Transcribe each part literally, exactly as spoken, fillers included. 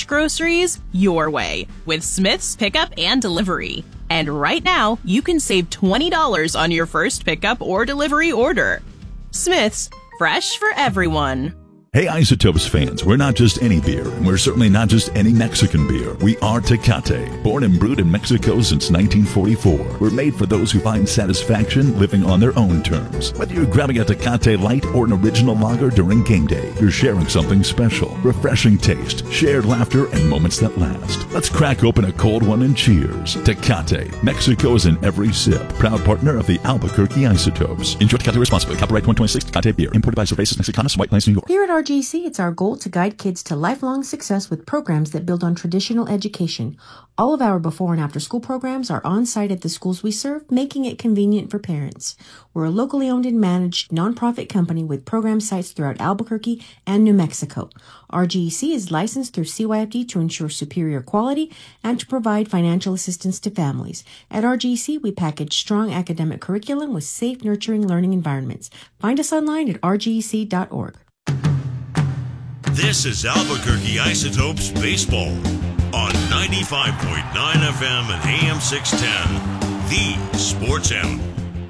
fresh groceries your way with Smith's Pickup and Delivery. And right now, you can save twenty dollars on your first pickup or delivery order. Smith's, fresh for everyone. Hey Isotopes fans, we're not just any beer, and we're certainly not just any Mexican beer. We are Tecate. Born and brewed in Mexico since nineteen forty-four, we're made for those who find satisfaction living on their own terms. Whether you're grabbing a Tecate Light or an original lager during game day, you're sharing something special. Refreshing taste, shared laughter, and moments that last. Let's crack open a cold one and cheers. Tecate. Mexico is in every sip. Proud partner of the Albuquerque Isotopes. Enjoy Tecate responsibly. Copyright twenty twenty-six Tecate Beer. Imported by Cervezas Mexicanas, White Plains, New York. Here at R G C, it's our goal to guide kids to lifelong success with programs that build on traditional education. All of our before and after school programs are on site at the schools we serve, making it convenient for parents. We're a locally owned and managed nonprofit company with program sites throughout Albuquerque and New Mexico. R G C is licensed through C Y F D to ensure superior quality and to provide financial assistance to families. At R G C, we package strong academic curriculum with safe, nurturing learning environments. Find us online at r g c dot org. This is Albuquerque Isotopes Baseball on ninety-five point nine F M and A M six ten, the Sports Animal.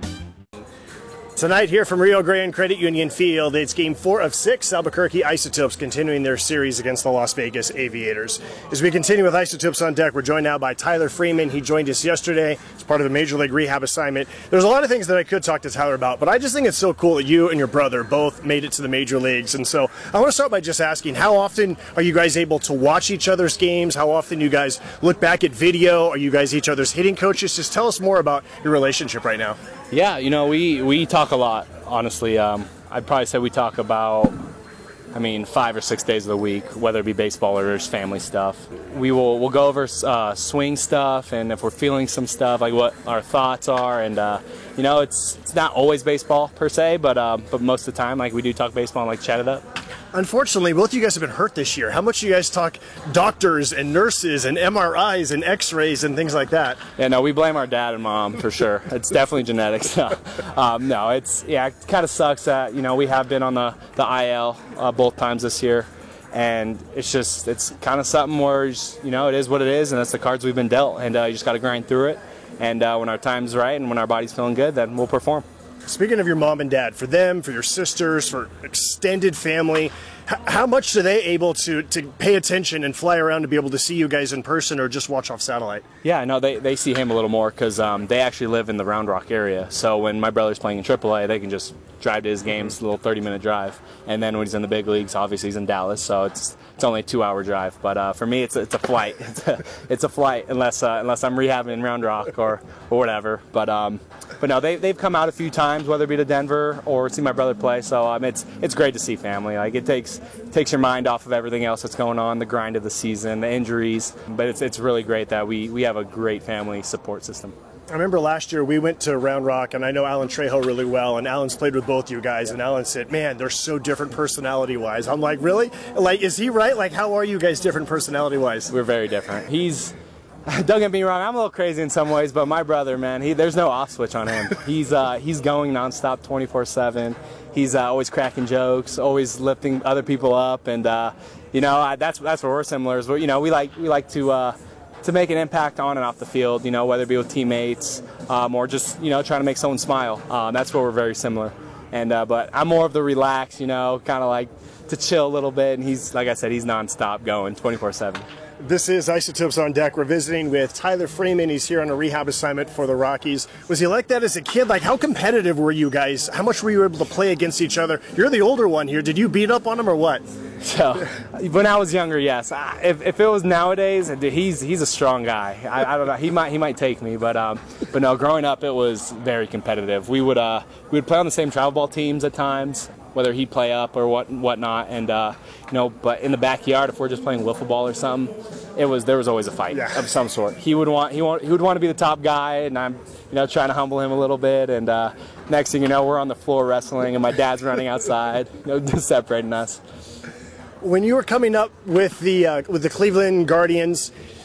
Tonight here from Rio Grande Credit Union Field, it's game four of six. Albuquerque Isotopes continuing their series against the Las Vegas Aviators. As we continue with Isotopes on deck, we're joined now by Tyler Freeman. He joined us yesterday as part of a Major League rehab assignment. There's a lot of things that I could talk to Tyler about, but I just think it's so cool that you and your brother both made it to the major leagues. And so I want to start by just asking, how often are you guys able to watch each other's games? How often you guys look back at video? Are you guys each other's hitting coaches? Just tell us more about your relationship right now. Yeah, you know, we, we talk a lot, honestly. Um, I'd probably say we talk about, I mean, five or six days of the week, whether it be baseball or just family stuff. We will we'll go over uh, swing stuff, and if we're feeling some stuff, like what our thoughts are. And, uh, you know, it's it's not always baseball per se, but, uh, but most of the time, like, we do talk baseball and, like, chat it up. Unfortunately, both of you guys have been hurt this year. How much do you guys talk doctors and nurses and M R Is and x-rays and things like that? Yeah, no, we blame our dad and mom for sure. It's definitely genetics. um, no, it's, yeah, it kind of sucks that, you know, we have been on the, the I L uh, both times this year. And it's just, it's kind of something where, you know, it is what it is, and that's the cards we've been dealt. And uh, you just got to grind through it. And uh, when our time's right and when our body's feeling good, then we'll perform. Speaking of your mom and dad, for them, for your sisters, for extended family, how much are they able to, to pay attention and fly around to be able to see you guys in person or just watch off satellite? Yeah, no, they, they see him a little more because um, they actually live in the Round Rock area. So when my brother's playing in triple A, they can just drive to his games, a little thirty-minute drive. And then when he's in the big leagues, obviously he's in Dallas, so it's it's only a two-hour drive. But uh, for me, it's a, it's a flight. It's a, it's a flight unless uh, unless I'm rehabbing in Round Rock or, or whatever. But um, but no, they they've come out a few times, whether it be to Denver or see my brother play. So um, it's it's great to see family. Like it takes takes your mind off of everything else that's going on, the grind of the season, the injuries. But it's it's really great that we we have a great family support system. I remember last year we went to Round Rock, and I know Alan Trejo really well, and Alan's played with both you guys, and Alan said, man, they're so different personality-wise. I'm like, really? Like, is he right? Like, how are you guys different personality-wise? We're very different. He's, don't get me wrong, I'm a little crazy in some ways, but my brother, man, he there's no off switch on him. He's uh, he's going nonstop twenty-four seven. He's uh, always cracking jokes, always lifting other people up, and, uh, you know, I, that's that's where we're similar. Is, you know, we like, we like to... Uh, to make an impact on and off the field, you know, whether it be with teammates um, or just, you know, trying to make someone smile. Um, that's where we're very similar. And uh, but I'm more of the relax, you know, kind of like to chill a little bit. And he's, like I said, he's nonstop going twenty-four seven. This is Isotopes on Deck. We're visiting with Tyler Freeman. He's here on a rehab assignment for the Rockies. Was he like that as a kid? Like, how competitive were you guys? How much were you able to play against each other? You're the older one here. Did you beat up on him or what? So, when I was younger, yes. If, if it was nowadays, he's he's a strong guy. I, I don't know. He might he might take me, but um, but no. Growing up, it was very competitive. We would uh we would play on the same travel ball teams at times, whether he'd play up or what whatnot, and uh, you know. But in the backyard, if we're just playing wiffle ball or something, it was there was always a fight yeah. of some sort. He would want he want he would want to be the top guy, and I'm you know trying to humble him a little bit. And uh, next thing you know, we're on the floor wrestling, and my dad's running outside, you know, just separating us. When you were coming up with the uh, with the Cleveland Guardians,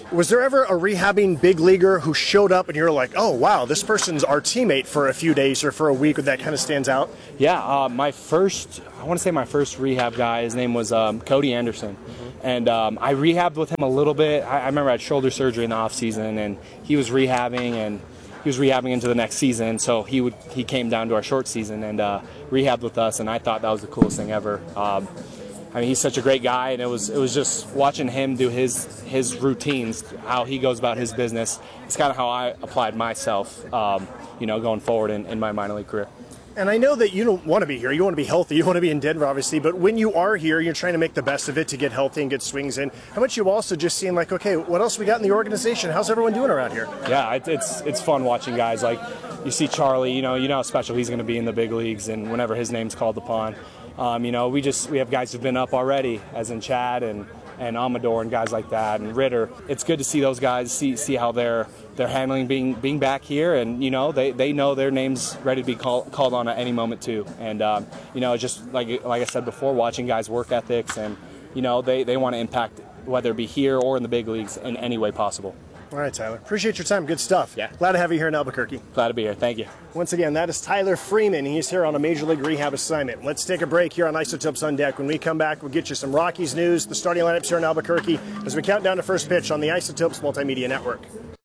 Was there ever a rehabbing big leaguer who showed up and you're like, oh, wow, this person's our teammate for a few days or for a week, that kind of stands out? Yeah, uh, my first, I want to say my first rehab guy, his name was um, Cody Anderson. Mm-hmm. And um, I rehabbed with him a little bit. I, I remember I had shoulder surgery in the off season, and he was rehabbing, and he was rehabbing into the next season. So he would he came down to our short season and uh, rehabbed with us, and I thought that was the coolest thing ever. Um, I mean, he's such a great guy, and it was it was just watching him do his his routines, how he goes about his business. It's kind of how I applied myself, um, you know, going forward in, in my minor league career. And I know that you don't want to be here. You want to be healthy. You want to be in Denver, obviously. But when you are here, you're trying to make the best of it to get healthy and get swings in. How much you also just seeing like, okay, what else we got in the organization? How's everyone doing around here? Yeah, it, it's it's fun watching guys like you see Charlie. You know, you know how special he's going to be in the big leagues, and whenever his name's called upon. Um, you know, we just we have guys who've been up already, as in Chad and, and Amador and guys like that, and Ritter. It's good to see those guys, see see how they're they're handling being being back here, and you know they, they know their name's ready to be call, called on at any moment too. And um, you know, just like like I said before, watching guys' work ethics, and you know they, they want to impact whether it be here or in the big leagues in any way possible. All right, Tyler. Appreciate your time. Good stuff. Yeah. Glad to have you here in Albuquerque. Glad to be here. Thank you. Once again, that is Tyler Freeman. He's here on a Major League Rehab assignment. Let's take a break here on Isotopes on Deck. When we come back, we'll get you some Rockies news, the starting lineups here in Albuquerque, as we count down to first pitch on the Isotopes Multimedia Network.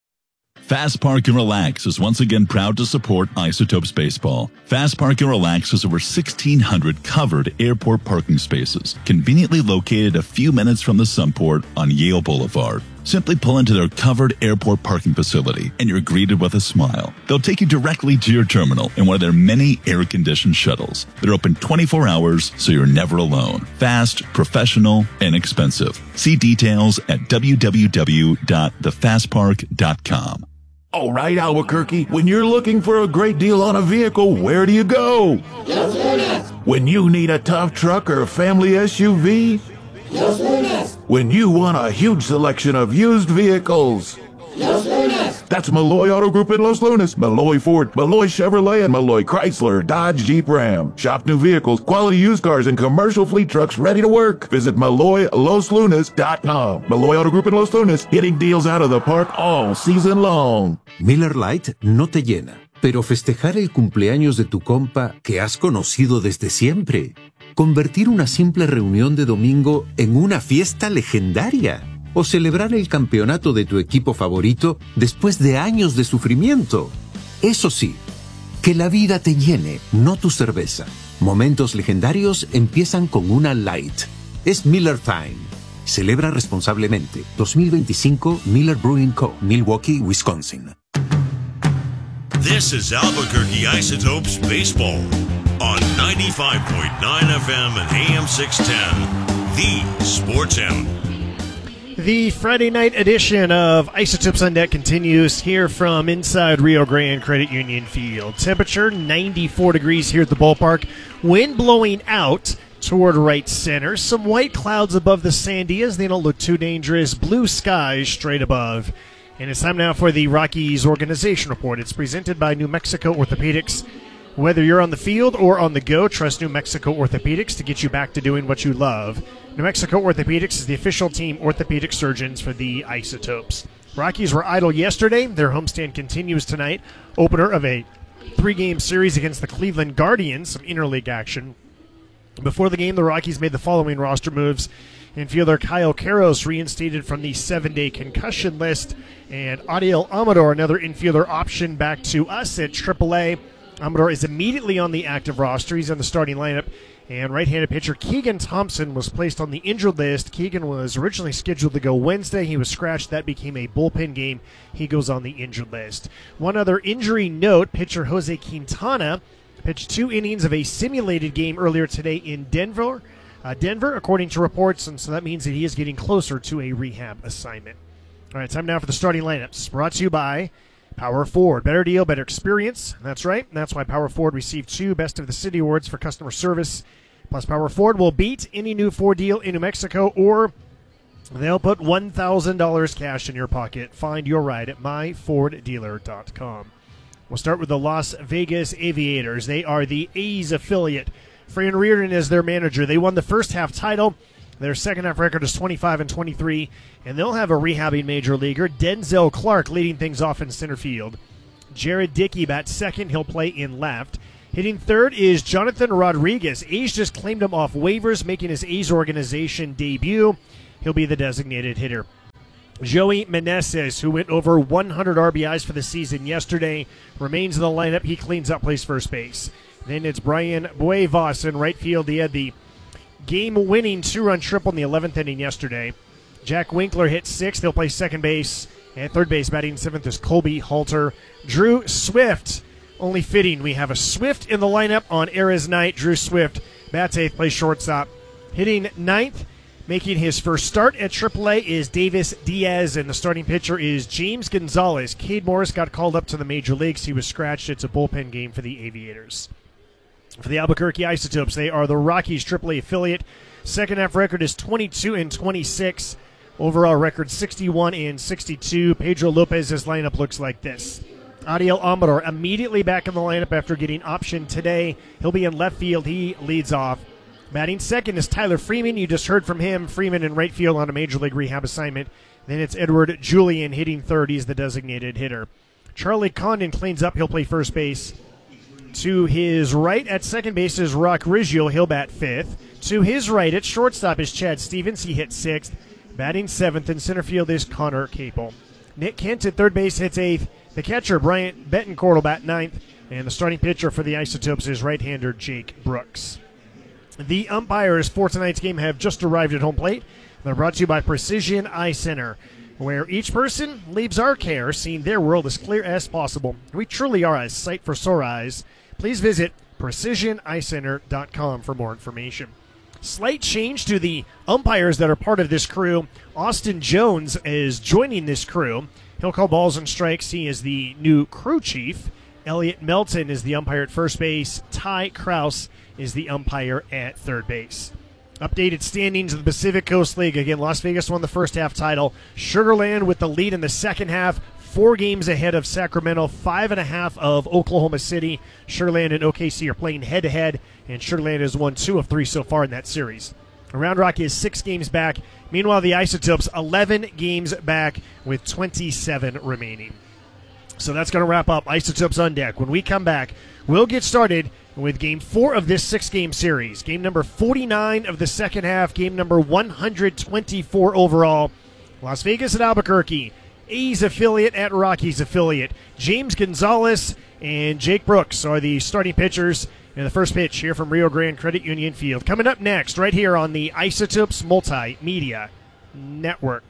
Fast Park and Relax is once again proud to support Isotopes Baseball. Fast Park and Relax has over sixteen hundred covered airport parking spaces, conveniently located a few minutes from the Sunport on Yale Boulevard. Simply pull into their covered airport parking facility and you're greeted with a smile. They'll take you directly to your terminal in one of their many air-conditioned shuttles. They're open twenty-four hours, so you're never alone. Fast, professional, and expensive. See details at w w w dot the fast park dot com. All right, Albuquerque, when you're looking for a great deal on a vehicle, where do you go? Los Lunas. When you need a tough truck or a family S U V? Los Lunas. When you want a huge selection of used vehicles? Los Lunas. That's Malloy Auto Group in Los Lunas, Malloy Ford, Malloy Chevrolet, and Malloy Chrysler, Dodge, Jeep, Ram. Shop new vehicles, quality used cars, and commercial fleet trucks ready to work. Visit Malloy Los Lunas dot com. Malloy Auto Group in Los Lunas, hitting deals out of the park all season long. Miller Lite no te llena, pero festejar el cumpleaños de tu compa que has conocido desde siempre. Convertir una simple reunión de domingo en una fiesta legendaria. O celebrar el campeonato de tu equipo favorito después de años de sufrimiento. Eso sí, que la vida te llene, no tu cerveza. Momentos legendarios empiezan con una Light. Es Miller Time. Celebra responsablemente. dos mil veinticinco Miller Brewing Co., Milwaukee, Wisconsin. This is Albuquerque Isotopes Baseball on ninety-five point nine F M and A M six ten, the Sports Animal. The Friday night edition of Isotopes on Deck continues here from inside Rio Grande Credit Union Field. Temperature ninety-four degrees here at the ballpark. Wind blowing out toward right center. Some white clouds above the Sandias. They don't look too dangerous. Blue skies straight above. And it's time now for the Rockies Organization Report. It's presented by New Mexico Orthopedics. Whether you're on the field or on the go, trust New Mexico Orthopedics to get you back to doing what you love. New Mexico Orthopedics is the official team orthopedic surgeons for the Isotopes. Rockies were idle yesterday. Their homestand continues tonight. Opener of a three-game series against the Cleveland Guardians, some interleague action. Before the game, the Rockies made the following roster moves. Infielder Kyle Karros reinstated from the seven-day concussion list. And Adiel Amador, another infielder option back to us at triple A. Amador is immediately on the active roster. He's on the starting lineup. And right-handed pitcher Keegan Thompson was placed on the injured list. Keegan was originally scheduled to go Wednesday. He was scratched. That became a bullpen game. He goes on the injured list. One other injury note, pitcher Jose Quintana pitched two innings of a simulated game earlier today in Denver, uh, Denver, according to reports, and so that means that he is getting closer to a rehab assignment. All right, time now for the starting lineups. Brought to you by Power Ford. Better deal, better experience. That's right. That's why Power Ford received two Best of the City awards for customer service. Plus, Power Ford will beat any new Ford deal in New Mexico, or they'll put one thousand dollars cash in your pocket. Find your ride at my ford dealer dot com. We'll start with the Las Vegas Aviators. They are the A's affiliate. Fran Reardon is their manager. They won the first half title. Their second half record is twenty-five and twenty-three, and they'll have a rehabbing major leaguer, Denzel Clark, leading things off in center field. Jared Dickey bats second. He'll play in left. Hitting third is Jonathan Rodriguez. A's just claimed him off waivers, making his A's organization debut. He'll be the designated hitter. Joey Meneses, who went over one hundred R B Is for the season yesterday, remains in the lineup. He cleans up, plays first base. Then it's Brian Buevas in right field. He had the game-winning two-run triple in the eleventh inning yesterday. Jack Winkler hit sixth. He'll play second base. And third base batting seventh is Colby Halter. Drew Swift. Only fitting we have a Swift in the lineup on Era's night. Drew Swift bats eighth, plays shortstop. Hitting ninth, making his first start at triple A is Davis Diaz, and the starting pitcher is James Gonzalez. Cade Morris got called up to the major leagues. He was scratched. It's a bullpen game for the Aviators. For the Albuquerque Isotopes, they are the Rockies triple A affiliate. Second half record is twenty-two and twenty-six. Overall record sixty-one and sixty-two. Pedro Lopez's lineup looks like this. Adiel Amador immediately back in the lineup after getting optioned today. He'll be in left field. He leads off. Batting second is Tyler Freeman. You just heard from him. Freeman in right field on a major league rehab assignment. Then it's Edward Julian hitting third. He's the designated hitter. Charlie Condon cleans up. He'll play first base. To his right at second base is Rock Riggio. He'll bat fifth. To his right at shortstop is Chad Stevens. He hits sixth. Batting seventh in center field is Connor Capel. Nick Kent at third base hits eighth. The catcher, Bryant Betancourt, will bat ninth. And the starting pitcher for the Isotopes is right-hander Jake Brooks. The umpires for tonight's game have just arrived at home plate. They're brought to you by Precision Eye Center, where each person leaves our care, seeing their world as clear as possible. We truly are a sight for sore eyes. Please visit precision eye center dot com for more information. Slight change to the umpires that are part of this crew. Austin Jones is joining this crew. He'll call balls and strikes. He is the new crew chief. Elliot Melton is the umpire at first base. Ty Krause is the umpire at third base. Updated standings of the Pacific Coast League. Again, Las Vegas won the first half title. Sugar Land with the lead in the second half. Four games ahead of Sacramento, five and a half of Oklahoma City. Sugar Land and O K C are playing head-to-head, and Sugar Land has won two of three so far in that series. Round Rock is six games back. Meanwhile, the Isotopes, eleven games back with twenty-seven remaining. So that's going to wrap up Isotopes on Deck. When we come back, we'll get started with game four of this six-game series. Game number forty-nine of the second half, game number one hundred twenty-four overall. Las Vegas at Albuquerque. A's affiliate at Rockies affiliate. James Gonzalez and Jake Brooks are the starting pitchers. And the first pitch here from Rio Grande Credit Union Field. Coming up next, right here on the Isotopes Multimedia Network.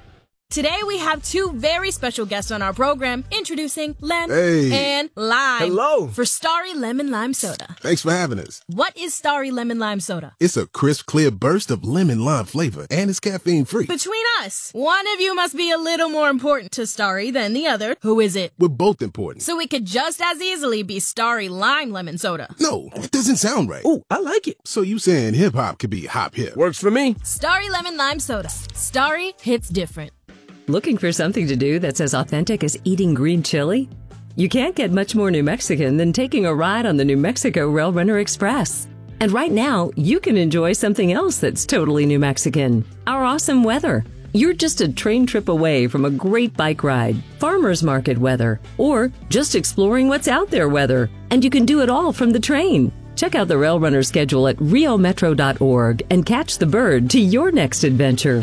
Today we have two very special guests on our program, introducing Lem hey. and Lime. Hello. For Starry Lemon Lime Soda. Thanks for having us. What is Starry Lemon Lime Soda? It's a crisp, clear burst of lemon lime flavor, and it's caffeine-free. Between us, one of you must be a little more important to Starry than the other. Who is it? We're both important. So it could just as easily be Starry Lime Lemon Soda. No, that doesn't sound right. Oh, I like it. So you saying hip-hop could be hop-hip? Works for me. Starry Lemon Lime Soda. Starry hits different. Looking for something to do that's as authentic as eating green chili? You can't get much more New Mexican than taking a ride on the New Mexico Rail Runner Express. And right now, you can enjoy something else that's totally New Mexican. Our awesome weather. You're just a train trip away from a great bike ride, farmer's market weather, or just exploring what's out there weather. And you can do it all from the train. Check out the Rail Runner schedule at rio metro dot org and catch the bird to your next adventure.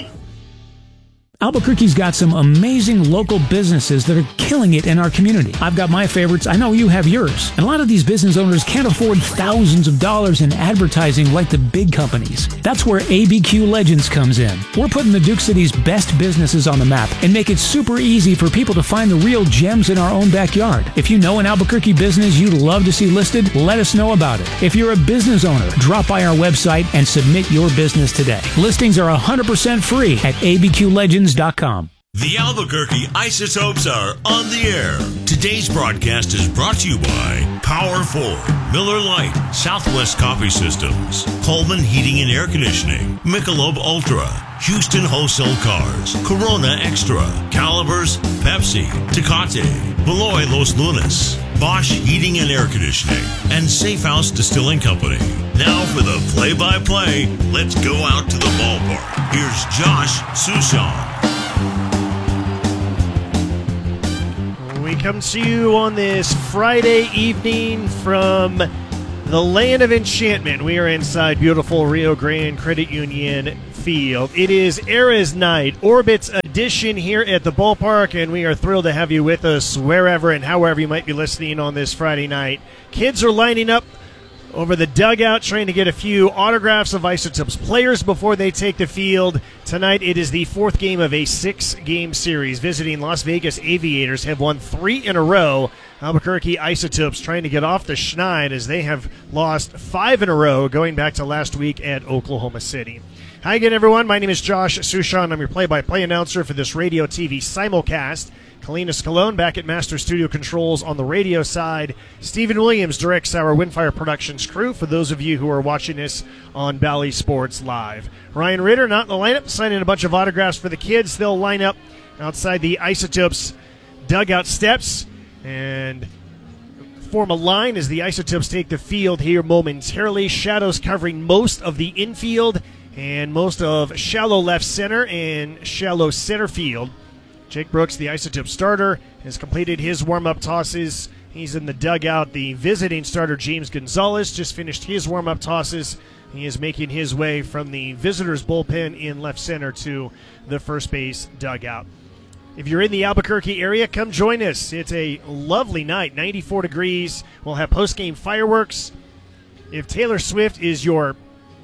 Albuquerque's got some amazing local businesses that are killing it in our community. I've got my favorites. I know you have yours. And a lot of these business owners can't afford thousands of dollars in advertising like the big companies. That's where A B Q Legends comes in. We're putting the Duke City's best businesses on the map and make it super easy for people to find the real gems in our own backyard. If you know an Albuquerque business you'd love to see listed, let us know about it. If you're a business owner, drop by our website and submit your business today. Listings are one hundred percent free at A B Q legends dot com. The Albuquerque Isotopes are on the air. Today's broadcast is brought to you by Power Ford, Miller Lite, Southwest Coffee Systems, Coleman Heating and Air Conditioning, Michelob Ultra, Houston Wholesale Cars, Corona Extra, Calibers, Pepsi, Tecate, Beloy Los Lunas, Bosch Heating and Air Conditioning, and Safe House Distilling Company. Now for the play-by-play, let's go out to the ballpark. Here's Josh Susan. We come to you on this Friday evening from the land of enchantment. We are inside beautiful Rio Grande Credit Union Field. It is Eras Night, Orbit's edition here at the ballpark, and we are thrilled to have you with us wherever and however you might be listening on this Friday night. Kids are lining up over the dugout trying to get a few autographs of Isotopes players before they take the field. Tonight it is the fourth game of a six-game series. Visiting Las Vegas Aviators have won three in a row. Albuquerque Isotopes trying to get off the schneid as they have lost five in a row going back to last week at Oklahoma City. Hi again, everyone. My name is Josh Susan. I'm your play-by-play announcer for this radio T V simulcast. Kalina Scalone back at Master Studio Controls on the radio side. Stephen Williams directs our Windfire Productions crew for those of you who are watching us on Bally Sports Live. Ryan Ritter not in the lineup, signing a bunch of autographs for the kids. They'll line up outside the Isotopes dugout steps and form a line as the Isotopes take the field here momentarily. Shadows covering most of the infield and most of shallow left center and shallow center field. Jake Brooks, the Isotope starter, has completed his warm-up tosses. He's in the dugout. The visiting starter, James Gonzalez, just finished his warm-up tosses. He is making his way from the visitors' bullpen in left center to the first base dugout. If you're in the Albuquerque area, come join us. It's a lovely night, ninety-four degrees. We'll have post-game fireworks. If Taylor Swift is your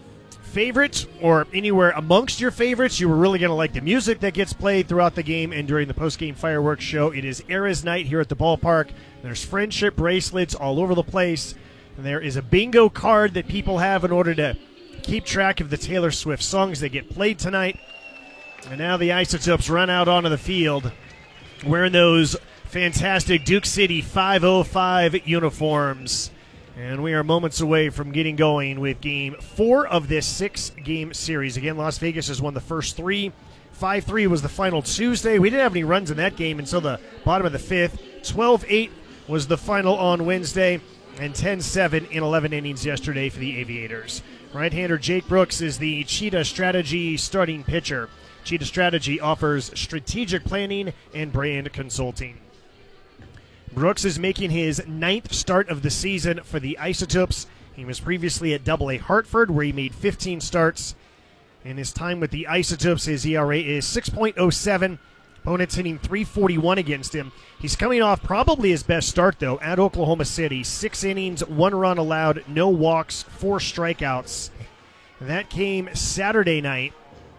favorite or anywhere amongst your favorites, you were really going to like the music that gets played throughout the game and during the post-game fireworks show. It is Eras Night here at the ballpark. There's friendship bracelets all over the place. And there is a bingo card that people have in order to keep track of the Taylor Swift songs that get played tonight. And now the Isotopes run out onto the field wearing those fantastic Duke City five oh five uniforms. And we are moments away from getting going with game four of this six-game series. Again, Las Vegas has won the first three. five three was the final Tuesday. We didn't have any runs in that game until the bottom of the fifth. twelve eight was the final on Wednesday, and ten seven in eleven innings yesterday for the Aviators. Right-hander Jake Brooks is the Cheetah Strategy starting pitcher. Cheetah Strategy offers strategic planning and brand consulting. Brooks is making his ninth start of the season for the Isotopes. He was previously at Double A Hartford, where he made fifteen starts. In his time with the Isotopes, his E R A is six point oh seven. Opponents hitting three forty-one against him. He's coming off probably his best start, though, at Oklahoma City. Six innings, one run allowed, no walks, four strikeouts. That came Saturday night.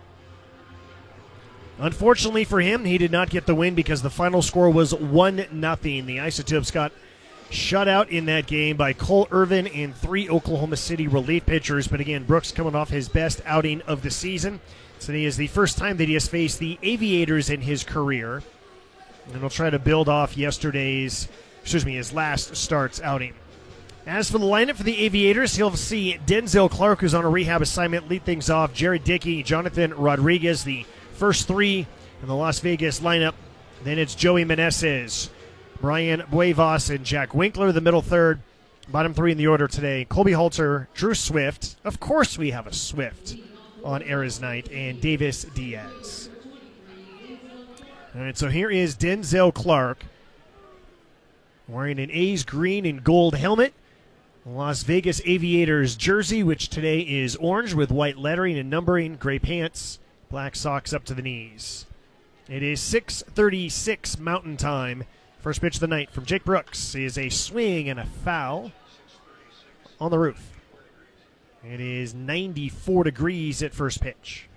Unfortunately for him, he did not get the win because the final score was one nothing. The Isotopes got shut out in that game by Cole Irvin and three Oklahoma City relief pitchers. But again, Brooks coming off his best outing of the season. Today is the first time that he has faced the Aviators in his career. And he'll try to build off yesterday's, excuse me, his last starts outing. As for the lineup for the Aviators, he'll see Denzel Clark, who's on a rehab assignment, lead things off. Jared Dickey, Jonathan Rodriguez, the first three in the Las Vegas lineup. Then it's Joey Meneses, Brian Buevas, and Jack Winkler, the middle third. Bottom three in the order today: Colby Halter, Drew Swift. Of course we have a Swift on Eras Night, and Davis Diaz. All right, so here is Denzel Clark wearing an A's green and gold helmet, Las Vegas Aviators jersey, which today is orange with white lettering and numbering, gray pants, black socks up to the knees. It is six thirty-six Mountain Time. First pitch of the night from Jake Brooks is a swing and a foul on the roof. It is ninety-four degrees at first pitch.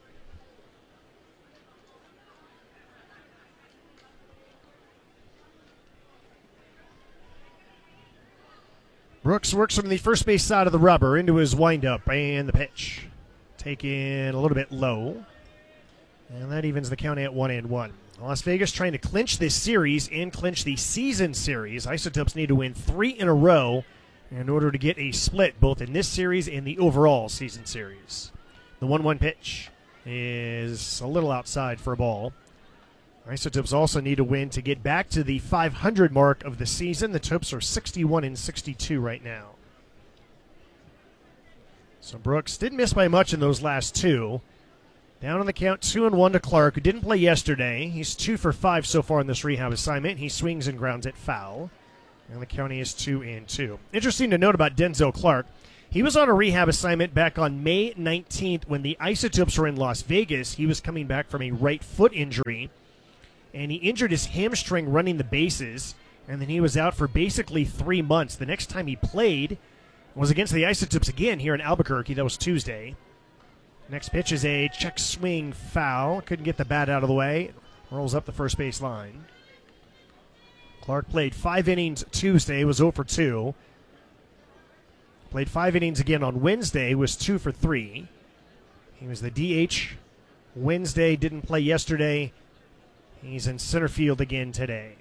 Brooks works from the first base side of the rubber into his windup, and the pitch taken a little bit low. And that evens the count at one and one. Las Vegas trying to clinch this series and clinch the season series. Isotopes need to win three in a row in order to get a split both in this series and the overall season series. The one one pitch is a little outside for a ball. Isotopes also need to win to get back to the five hundred mark of the season. The Topes are sixty-one and sixty-two right now. So Brooks didn't miss by much in those last two. Down on the count, two and one to Clark, who didn't play yesterday. He's two for five so far in this rehab assignment. He swings and grounds it foul. And the county is two and two. Interesting to note about Denzel Clark. He was on a rehab assignment back on May nineteenth when the Isotopes were in Las Vegas. He was coming back from a right foot injury, and he injured his hamstring running the bases, and then he was out for basically three months. The next time he played was against the Isotopes again here in Albuquerque. That was Tuesday. Next pitch is a check swing foul. Couldn't get the bat out of the way. Rolls up the first base line. Clark played five innings Tuesday, was oh for two. Played five innings again on Wednesday, was two for three. He was the D H Wednesday, didn't play yesterday. He's in center field again today.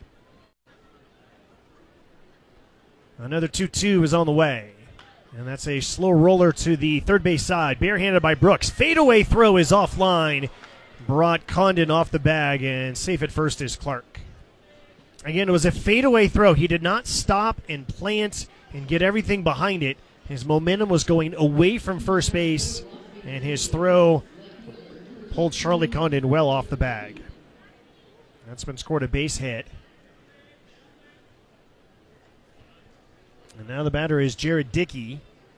Another two two is on the way. And that's a slow roller to the third base side. Barehanded by Brooks. Fadeaway throw is offline. Brought Condon off the bag, and safe at first is Clark. Again, it was a fadeaway throw. He did not stop and plant and get everything behind it. His momentum was going away from first base, and his throw pulled Charlie Condon well off the bag. That's been scored a base hit. And now the batter is Jared Dickey.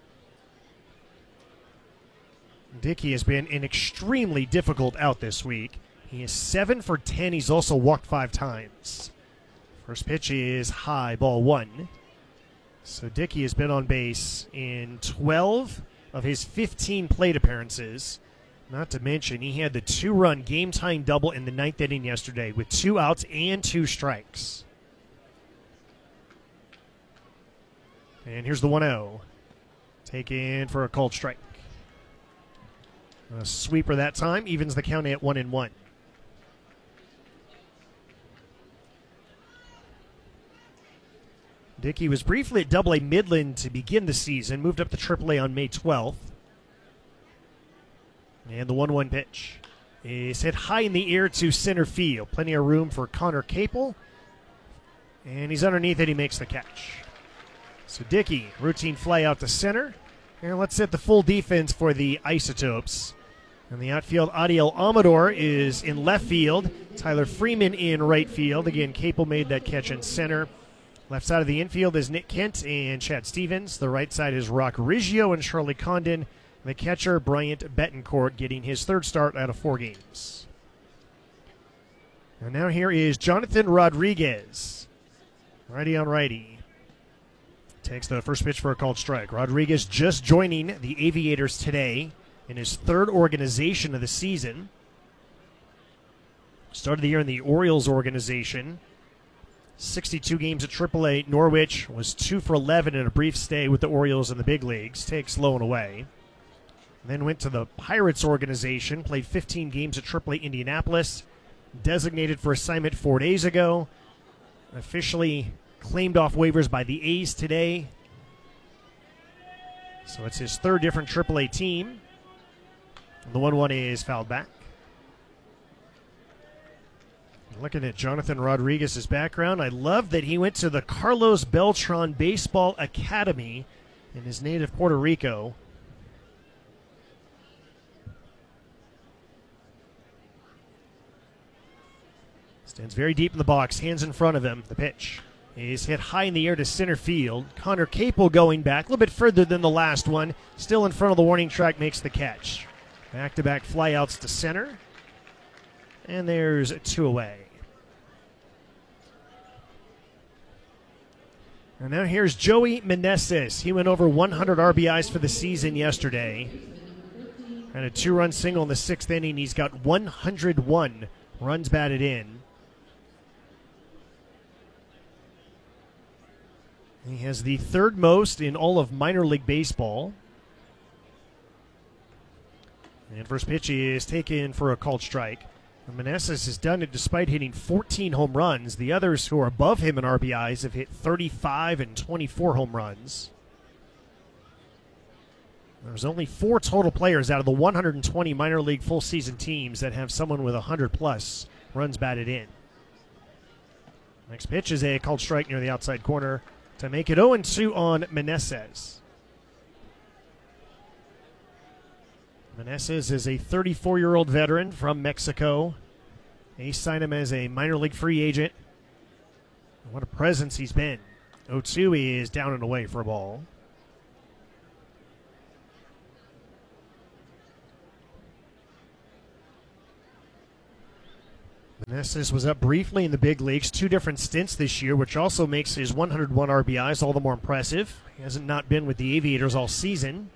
Dickey has been an extremely difficult out this week. He is seven for ten. He's also walked five times. First pitch is high, ball one. So Dickey has been on base in twelve of his fifteen plate appearances. Not to mention, he had the two-run game-tying double in the ninth inning yesterday with two outs and two strikes. And here's the one oh. Taken for a called strike. A sweeper that time, evens the count at one and one. Dickey was briefly at Double A Midland to begin the season, moved up to Triple A on May twelfth. And the one one pitch is hit high in the air to center field. Plenty of room for Connor Capel. And he's underneath it, he makes the catch. So Dickey, routine fly out to center. And let's set the full defense for the Isotopes. And the outfield, Adiel Amador is in left field. Tyler Freeman in right field. Again, Capel made that catch in center. Left side of the infield is Nick Kent and Chad Stevens. The right side is Rock Riggio and Charlie Condon. The catcher, Bryant Betancourt, getting his third start out of four games. And now here is Jonathan Rodriguez. Righty on righty. Takes the first pitch for a called strike. Rodriguez just joining the Aviators today in his third organization of the season. Started the year in the Orioles organization. sixty-two games at Triple A. Norwich, was two for eleven in a brief stay with the Orioles in the big leagues. Takes low and away. Then went to the Pirates organization. Played fifteen games at Triple A Indianapolis. Designated for assignment four days ago. Officially claimed off waivers by the A's today. So it's his third different Triple A team. The one one is fouled back. Looking at Jonathan Rodriguez's background, I love that he went to the Carlos Beltran Baseball Academy in his native Puerto Rico. Stands very deep in the box, hands in front of him. The pitch is hit high in the air to center field. Connor Capel going back a little bit further than the last one. Still in front of the warning track, makes the catch. Back-to-back flyouts to center. And there's two away. And now here's Joey Meneses. He went over one hundred R B Is for the season yesterday. And a two-run single in the sixth inning. He's got one hundred one runs batted in. He has the third most in all of minor league baseball. And first pitch is taken for a called strike. Meneses has done it despite hitting fourteen home runs. The others who are above him in R B Is have hit thirty-five and twenty-four home runs. There's only four total players out of the one hundred twenty minor league full season teams that have someone with one hundred plus runs batted in. Next pitch is a called strike near the outside corner to make it oh and two on Meneses. Meneses is a thirty-four-year-old veteran from Mexico. They signed him as a minor league free agent. What a presence he's been. oh two is down and away for a ball. Meneses was up briefly in the big leagues, two different stints this year, which also makes his one hundred one R B Is all the more impressive. He hasn't not been with the Aviators all season.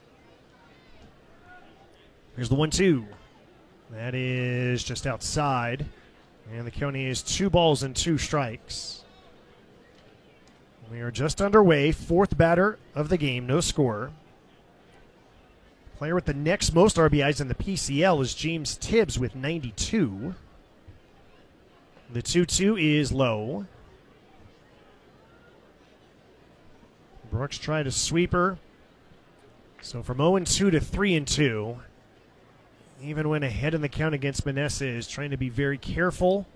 Here's the one two. That is just outside. And the count is two balls and two strikes. We are just underway. Fourth batter of the game, no score. Player with the next most R B Is in the P C L is James Tibbs with ninety-two. The two two is low. Brooks tried a sweeper. So from oh and two to three and two. Even went ahead in the count against Meneses, trying to be very careful.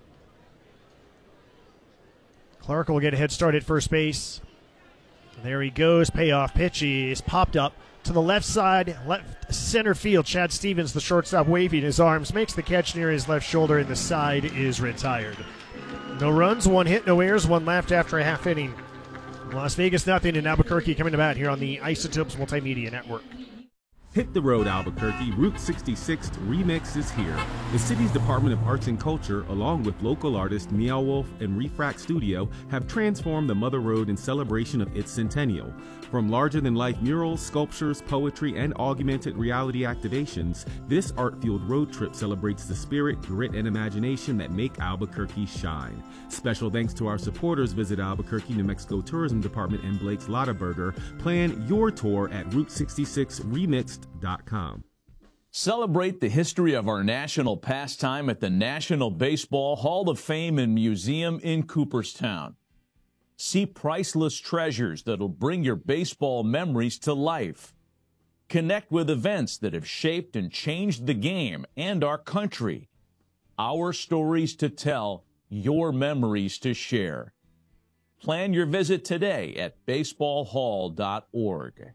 Clark will get a head start at first base. There he goes. Payoff pitch is popped up to the left side, left center field. Chad Stevens, the shortstop, waving his arms, makes the catch near his left shoulder, and the side is retired. No runs, one hit, no errors, one left after a half inning. Las Vegas nothing, and Albuquerque coming to bat here on the Isotopes Multimedia Network. Hit the road, Albuquerque. Route sixty-six Remix is here. The city's Department of Arts and Culture, along with local artists Meow Wolf and Refract Studio, have transformed the Mother Road in celebration of its centennial. From larger-than-life murals, sculptures, poetry, and augmented reality activations, this art-fueled road trip celebrates the spirit, grit, and imagination that make Albuquerque shine. Special thanks to our supporters. Visit Albuquerque, New Mexico Tourism Department and Blake's Lottaburger. Plan your tour at route sixty-six remixed dot com. Celebrate the history of our national pastime at the National Baseball Hall of Fame and Museum in Cooperstown. See priceless treasures that'll bring your baseball memories to life. Connect with events that have shaped and changed the game and our country. Our stories to tell, your memories to share. Plan your visit today at baseball hall dot org.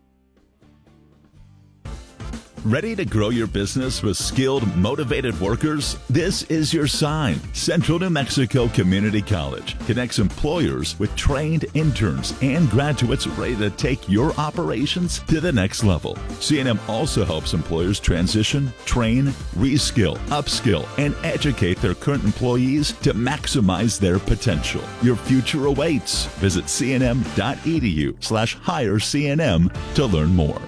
Ready to grow your business with skilled, motivated workers? This is your sign. Central New Mexico Community College connects employers with trained interns and graduates ready to take your operations to the next level. C N M also helps employers transition, train, reskill, upskill, and educate their current employees to maximize their potential. Your future awaits. Visit C N M dot E D U slash hire C N M to learn more.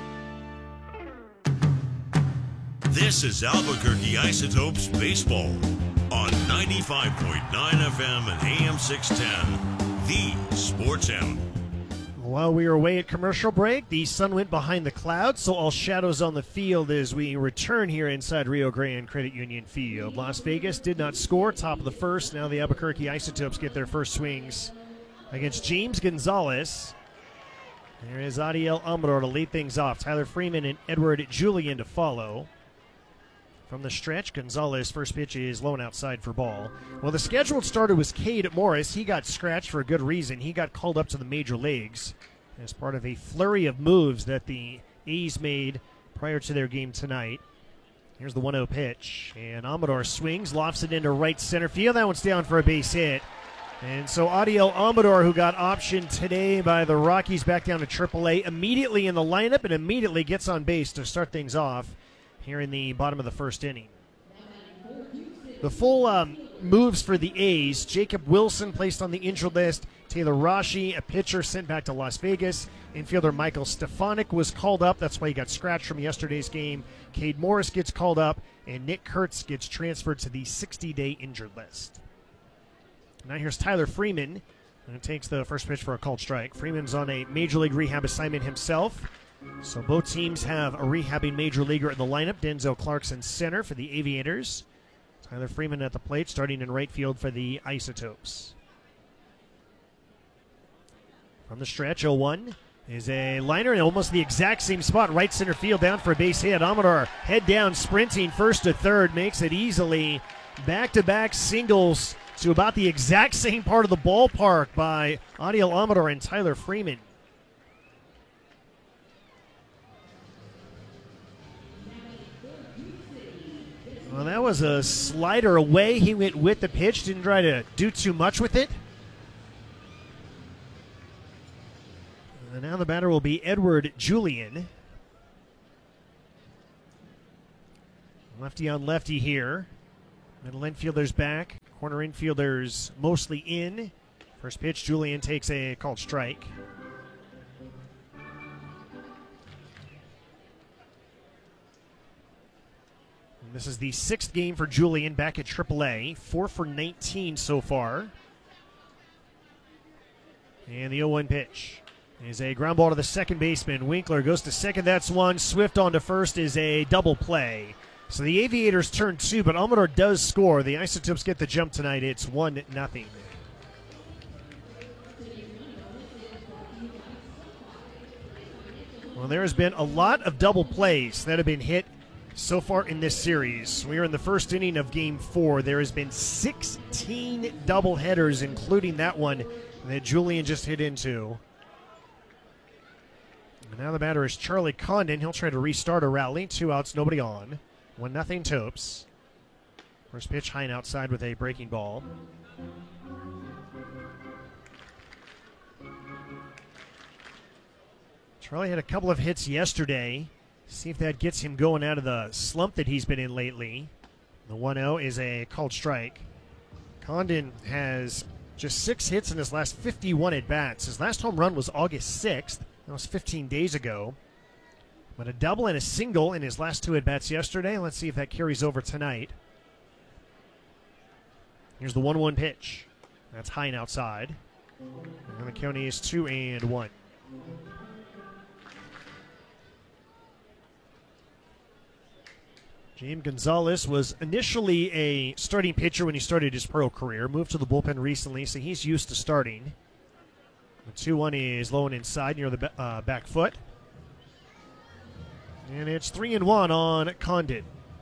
This is Albuquerque Isotopes Baseball on ninety-five point nine F M and A M six ten, the Sports Animal. While we were away at commercial break, the sun went behind the clouds, so all shadows on the field as we return here inside Rio Grande Credit Union Field. Las Vegas did not score, top of the first. Now the Albuquerque Isotopes get their first swings against James Gonzalez. There is Adiel Amador to lead things off. Tyler Freeman and Edward Julian to follow. From the stretch, Gonzalez' first pitch is low and outside for ball. Well, the scheduled starter was Cade Morris. He got scratched for a good reason. He got called up to the major leagues as part of a flurry of moves that the A's made prior to their game tonight. Here's the one oh pitch, and Amador swings, lofts it into right center field. That one's down for a base hit. And so Adiel Amador, who got optioned today by the Rockies back down to triple A, immediately in the lineup and immediately gets on base to start things off here in the bottom of the first inning. The full um, moves for the A's: Jacob Wilson placed on the injured list, Taylor Rashi, a pitcher, sent back to Las Vegas. Infielder Michael Stefanik was called up. That's why he got scratched from yesterday's game. Cade Morris gets called up, and Nick Kurtz gets transferred to the sixty-day injured list. Now here's Tyler Freeman, and takes the first pitch for a called strike. Freeman's on a major league rehab assignment himself. So both teams have a rehabbing major leaguer in the lineup. Denzel Clarkson center for the Aviators. Tyler Freeman at the plate, starting in right field for the Isotopes. From the stretch, oh one is a liner in almost the exact same spot. Right center field, down for a base hit. Amador head down, sprinting first to third, makes it easily. Back-to-back singles to about the exact same part of the ballpark by Adiel Amador and Tyler Well, that was a slider away. He went with the pitch, didn't try to do too much with it. And now the batter will be Edward Julian. Lefty on lefty here. Middle infielders back. Corner infielders mostly in. First pitch, Julian takes a called strike. And this is the sixth game for Julian back at triple A. Four for nineteen so far. And the oh one pitch is a ground ball to the second baseman. Winkler goes to second. That's one. Swift on to first is a double play. So the Aviators turn two, but Amador does score. The Isotopes get the jump tonight. It's one nothing. Well, there has been a lot of double plays that have been hit so far in this series. We are in the first inning of game four. There has been sixteen double headers, including that one that Julian just hit into. And now the batter is Charlie Condon. He'll try to restart a rally. Two outs, nobody on. One nothing Topes. First pitch high and outside with a breaking ball. Charlie had a couple of hits yesterday. See if that gets him going out of the slump that he's been in lately. The one oh is a called strike. Condon has just six hits in his last fifty-one at-bats. His last home run was August sixth. That was fifteen days ago. But a double and a single in his last two at-bats yesterday. Let's see if that carries over tonight. Here's the one one pitch. That's high and outside. And the count is two and one. James Gonzalez was initially a starting pitcher when he started his pro career. Moved to the bullpen recently, so he's used to starting. The two one is low and inside near the uh, back foot. And it's three and one on Condon.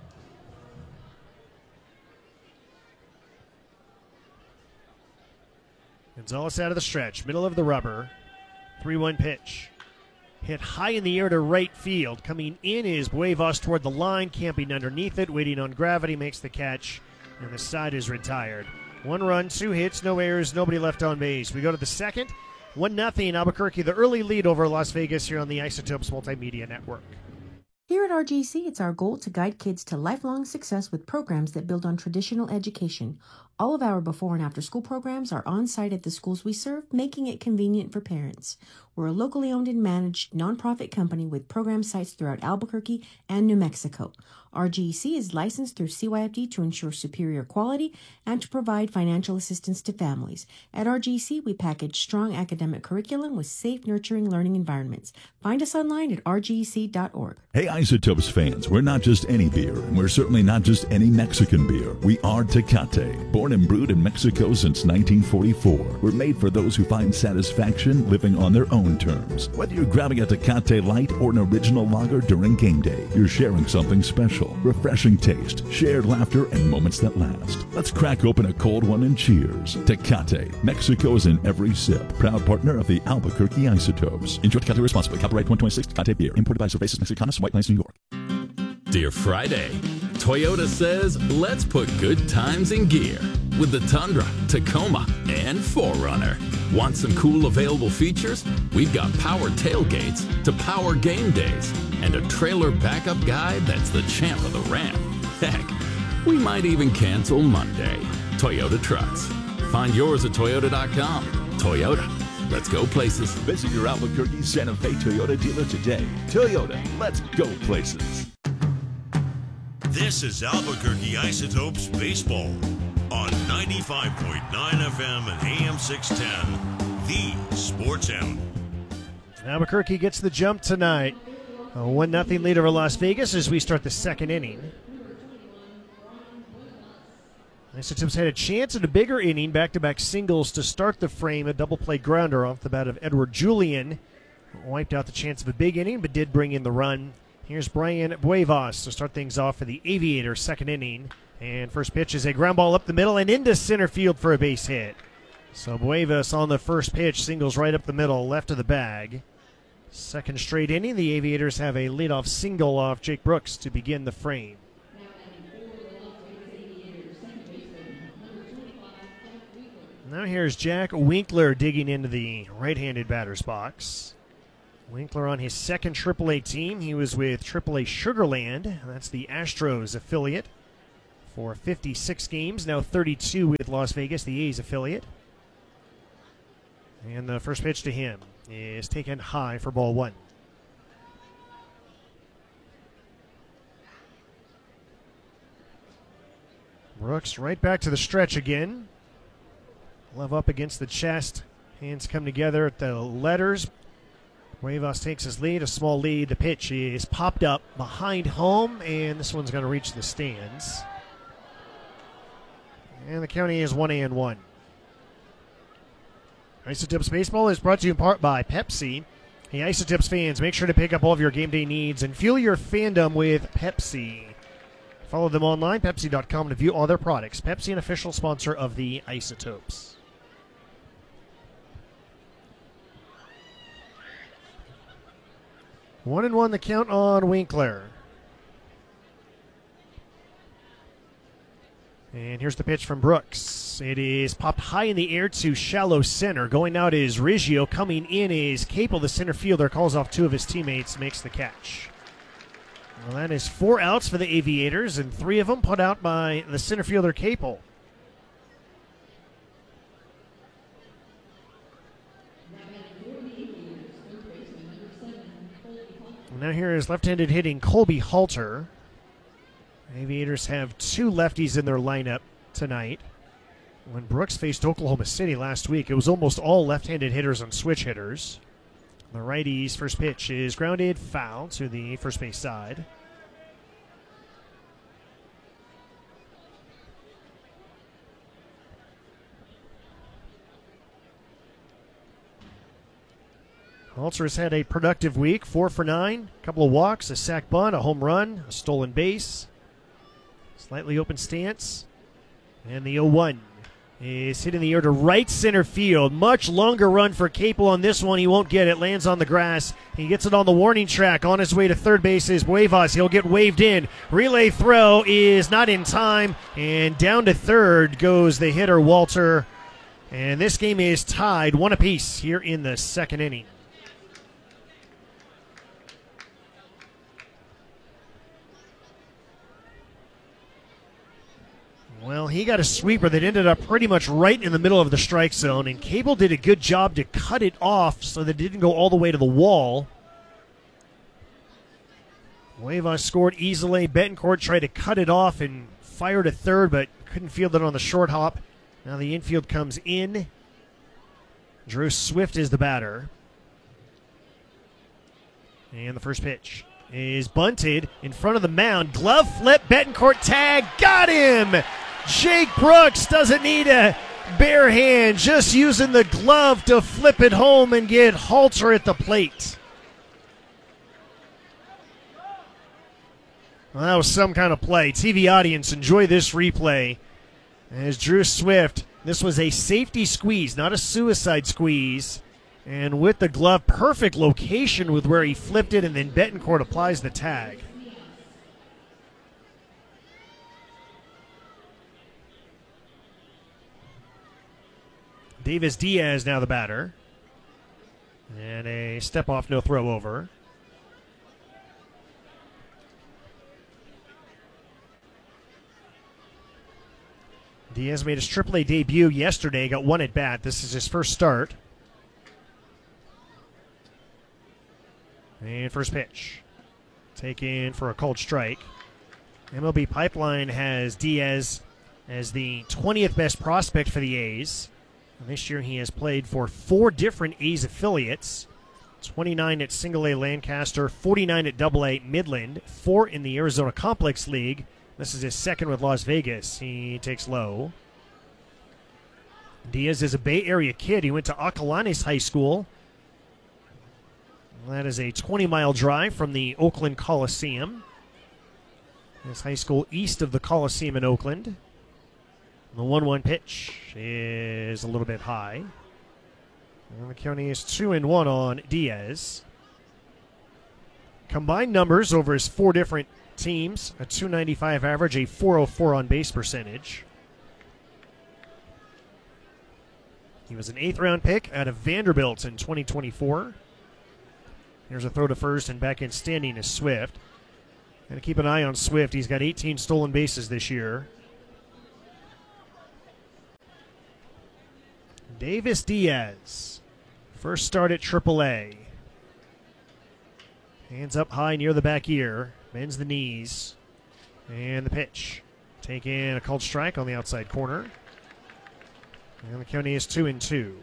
Gonzalez out of the stretch, middle of the rubber. three one pitch. Hit high in the air to right field. Coming in is Buevas toward the line, camping underneath it, waiting on gravity, makes the catch, and the side is retired. One run, two hits, no errors, nobody left on base. We go to the second. one nothing Albuquerque, the early lead over Las Vegas here on the Isotopes Multimedia Network. Here at R G C, it's our goal to guide kids to lifelong success with programs that build on traditional education. All of our before and after school programs are on site at the schools we serve, making it convenient for parents. We're a locally owned and managed nonprofit company with program sites throughout Albuquerque and New Mexico. R G C is licensed through C Y F D to ensure superior quality and to provide financial assistance to families. At R G C, we package strong academic curriculum with safe, nurturing learning environments. Find us online at r g c dot org. Hey, Isotopes fans, we're not just any beer, and we're certainly not just any Mexican beer. We are Tecate. Born and brewed in Mexico since nineteen forty-four, we're made for those who find satisfaction living on their own terms. Whether you're grabbing a Tecate Light or an original lager during game day, you're sharing something special. Refreshing taste, shared laughter, and moments that last. Let's crack open a cold one and cheers. Tecate. Mexico is in every sip. Proud partner of the Albuquerque Isotopes. Enjoy Tecate responsibly. Copyright twenty twenty-six Tecate Beer. Imported by Cervezas Mexicanas, White Plains, New York. Dear Friday, Toyota says let's put good times in gear with the Tundra, Tacoma, and four runner. Want some cool available features? We've got power tailgates to power game days and a trailer backup guide that's the champ of the ramp. Heck, we might even cancel Monday. Toyota Trucks. Find yours at toyota dot com. Toyota. Let's go places. Visit your Albuquerque Santa Fe Toyota dealer today. Toyota, let's go places. This is Albuquerque Isotopes Baseball on ninety-five point nine F M and A M six ten, the Sports Animal. Albuquerque gets the jump tonight. A one nothing lead over Las Vegas as we start the second inning. Isotopes had a chance at a bigger inning, back-to-back singles to start the frame, a double play grounder off the bat of Edward Julian. Wiped out the chance of a big inning, but did bring in the run. Here's Brian Buevas to start things off for the Aviators' second inning. And first pitch is a ground ball up the middle and into center field for a base hit. So Buevas on the first pitch, singles right up the middle, left of the bag. Second straight inning, the Aviators have a leadoff single off Jake Brooks to begin the frame. Now here's Jack Winkler digging into the right-handed batter's box. Winkler on his second triple A team. He was with triple A Sugarland. That's the Astros affiliate for fifty-six games. Now thirty-two with Las Vegas, the A's affiliate. And the first pitch to him is taken high for ball one. Brooks right back to the stretch again. Glove up against the chest. Hands come together at the letters. Cuevas takes his lead, a small lead. The pitch is popped up behind home, and this one's going to reach the stands. And the county is one and one. Isotips Baseball is brought to you in part by Pepsi. Hey, Isotips fans, make sure to pick up all of your game day needs and fuel your fandom with Pepsi. Follow them online, Pepsi dot com, to view all their products. Pepsi, an official sponsor of the Isotopes. One and one the count on Winkler. And here's the pitch from Brooks. It is popped high in the air to shallow center. Going out is Riggio. Coming in is Capel, the center fielder. Calls off two of his teammates, makes the catch. Well, that is four outs for the Aviators, and three of them put out by the center fielder Capel. Now here is left-handed hitting Colby Halter. Aviators have two lefties in their lineup tonight. When Brooks faced Oklahoma City last week, it was almost all left-handed hitters and switch hitters. The righty's first pitch is grounded foul to the first base side. Halter has had a productive week, four for nine, a couple of walks, a sac bunt, a home run, a stolen base, slightly open stance, and the oh one is hit in the air to right center field. Much longer run for Capel on this one. He won't get it. Lands on the grass. He gets it on the warning track. On his way to third base is Cuevas. He'll get waved in. Relay throw is not in time, and down to third goes the hitter Walter. And this game is tied one apiece here in the second inning. Well, he got a sweeper that ended up pretty much right in the middle of the strike zone, and Capel did a good job to cut it off so that it didn't go all the way to the wall. Cuevas scored easily. Betancourt tried to cut it off and fired a third, but couldn't field it on the short hop. Now the infield comes in. Drew Swift is the batter. And the first pitch is bunted in front of the mound. Glove flip, Betancourt tag, got him! Jake Brooks doesn't need a bare hand, just using the glove to flip it home and get Halter at the plate. Well, that was some kind of play. T V audience, enjoy this replay. As Drew Swift, this was a safety squeeze, not a suicide squeeze. And with the glove, perfect location with where he flipped it, and then Betancourt applies the tag. Davis Diaz now the batter. And a step off, no throw over. Diaz made his triple A debut yesterday, got one at bat. This is his first start. And first pitch. Taken for a called strike. M L B Pipeline has Diaz as the twentieth best prospect for the A's. And this year he has played for four different A's affiliates. twenty-nine at Single A Lancaster, forty-nine at Double A Midland, four in the Arizona Complex League. This is his second with Las Vegas. He takes low. Diaz is a Bay Area kid. He went to Acalanes High School. That is a twenty-mile drive from the Oakland Coliseum. This high school east of the Coliseum in Oakland. The one one pitch is a little bit high. And the county is two and one on Diaz. Combined numbers over his four different teams: a two ninety-five average, a four oh four on base percentage. He was an eighth round pick out of Vanderbilt in twenty twenty-four. Here's a throw to first, and back in standing is Swift. Got to keep an eye on Swift. He's got eighteen stolen bases this year. Davis Diaz, first start at triple A. Hands up high near the back ear, bends the knees, and the pitch. Taking a called strike on the outside corner. And the count is two and two.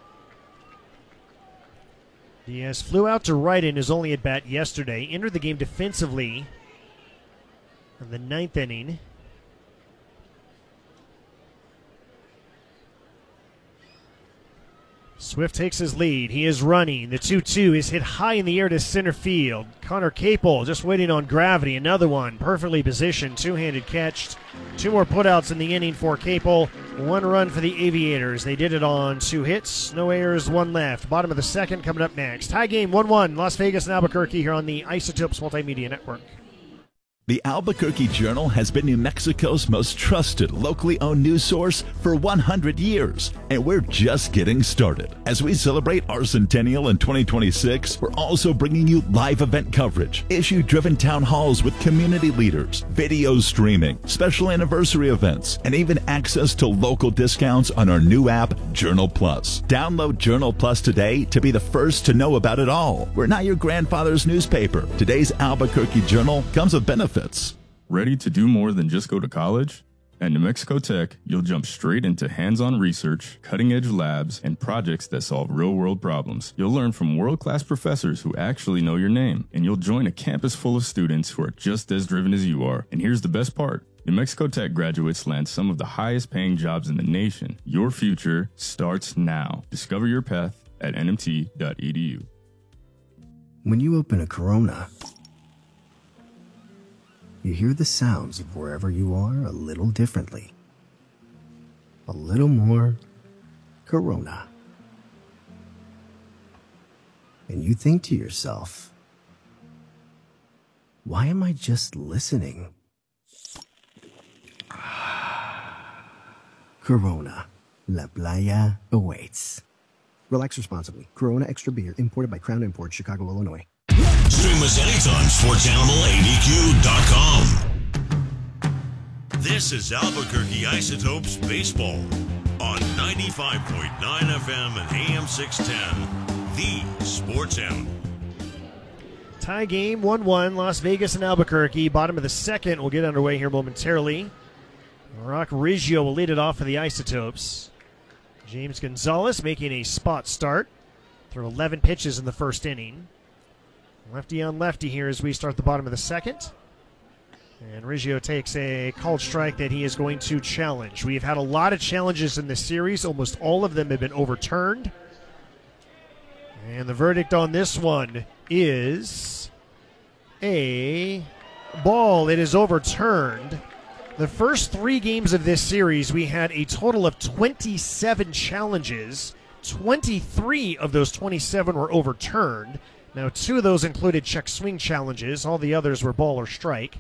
Diaz flew out to right in his only at bat yesterday. Entered the game defensively in the ninth inning. Swift takes his lead. He is running. The two two is hit high in the air to center field. Connor Capel just waiting on gravity. Another one perfectly positioned. Two-handed catch. Two more putouts in the inning for Capel. One run for the Aviators. They did it on two hits. No errors, one left. Bottom of the second coming up next. Tie game one one. Las Vegas and Albuquerque here on the Isotopes Multimedia Network. The Albuquerque Journal has been New Mexico's most trusted, locally owned news source for one hundred years, and we're just getting started. As we celebrate our centennial in twenty twenty-six, we're also bringing you live event coverage, issue-driven town halls with community leaders, video streaming, special anniversary events, and even access to local discounts on our new app, Journal Plus. Download Journal Plus today to be the first to know about it all. We're not your grandfather's newspaper. Today's Albuquerque Journal comes with benefits. Ready to do more than just go to college? At New Mexico Tech, you'll jump straight into hands-on research, cutting-edge labs, and projects that solve real-world problems. You'll learn from world-class professors who actually know your name, and you'll join a campus full of students who are just as driven as you are. And here's the best part. New Mexico Tech graduates land some of the highest-paying jobs in the nation. Your future starts now. Discover your path at N M T dot E D U. When you open a Corona, you hear the sounds of wherever you are a little differently. A little more Corona. And you think to yourself, why am I just listening? Corona. La Playa awaits. Relax responsibly. Corona Extra Beer, imported by Crown Imports, Chicago, Illinois. Stream us anytime, sports animal A D Q dot com. This is Albuquerque Isotopes Baseball on ninety-five point nine F M and A M six ten, the Sports Animal. Tie game one one, Las Vegas and Albuquerque. Bottom of the second will get underway here momentarily. Rock Riggio will lead it off for the Isotopes. James Gonzalez making a spot start. Threw eleven pitches in the first inning. Lefty on lefty here as we start the bottom of the second. And Riggio takes a called strike that he is going to challenge. We've had a lot of challenges in this series. Almost all of them have been overturned. And the verdict on this one is a ball. It is overturned. The first three games of this series, we had a total of twenty-seven challenges. twenty-three of those twenty-seven were overturned. Now, two of those included check swing challenges. All the others were ball or strike.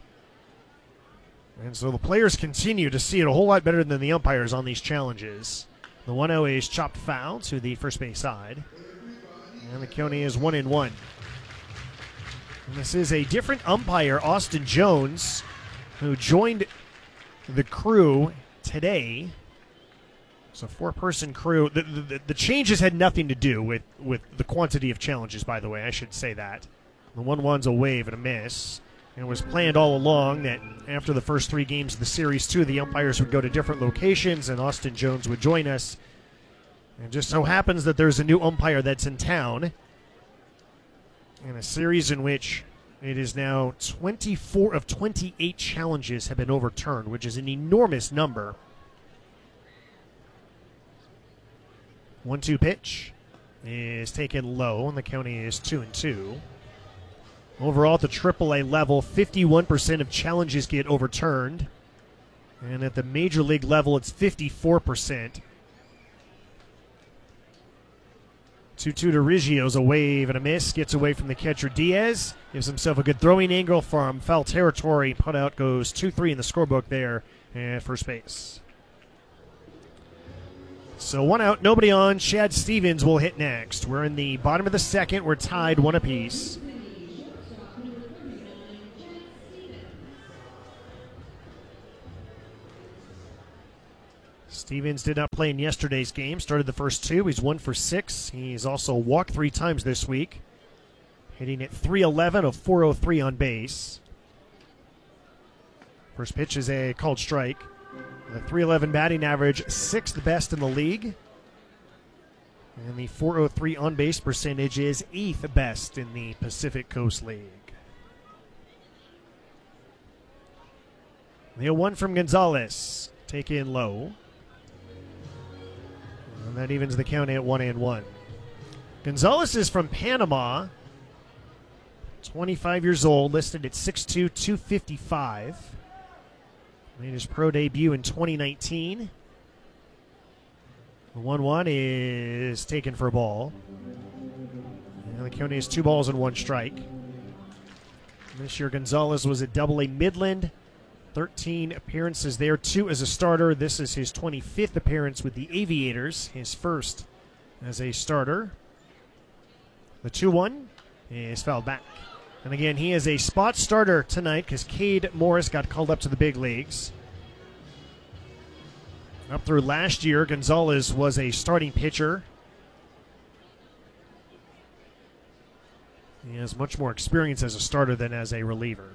And so the players continue to see it a whole lot better than the umpires on these challenges. The one oh is chopped foul to the first base side. And the county is one and one. And this is a different umpire, Austin Jones, who joined the crew today. It's a four-person crew. The, the, the changes had nothing to do with, with the quantity of challenges, by the way. I should say that. The one one's a wave and a miss. And it was planned all along that after the first three games of the series, two of the umpires would go to different locations and Austin Jones would join us. And it just so happens that there's a new umpire that's in town in a series in which it is now twenty-four of twenty-eight challenges have been overturned, which is an enormous number. one two pitch is taken low, and the county is two and two. Overall, at the triple A level, fifty-one percent of challenges get overturned. And at the major league level, it's fifty-four percent. two two to Riggio's a wave and a miss. Gets away from the catcher Diaz. Gives himself a good throwing angle from foul territory. Put out goes two three in the scorebook there at first base. So one out, nobody on. Chad Stevens will hit next. We're in the bottom of the second. We're tied one apiece. Stevens did not play in yesterday's game. Started the first two. He's one for six. He's also walked three times this week. Hitting at three eleven, a four oh three on base. First pitch is a called strike. The three eleven batting average, sixth best in the league. And the four oh three on base percentage is eighth best in the Pacific Coast League. The oh one from Gonzalez. Take in low. And that evens the count at one and one. Gonzalez is from Panama. twenty-five years old, listed at six two, two fifty-five. Made his pro debut in twenty nineteen. The one one is taken for a ball. And the count is two balls and one strike. This year, Gonzalez was at Double A Midland. thirteen appearances there, two as a starter. This is his twenty-fifth appearance with the Aviators, his first as a starter. The two one is fouled back. And again, he is a spot starter tonight because Cade Morris got called up to the big leagues. Up through last year, Gonzalez was a starting pitcher. He has much more experience as a starter than as a reliever.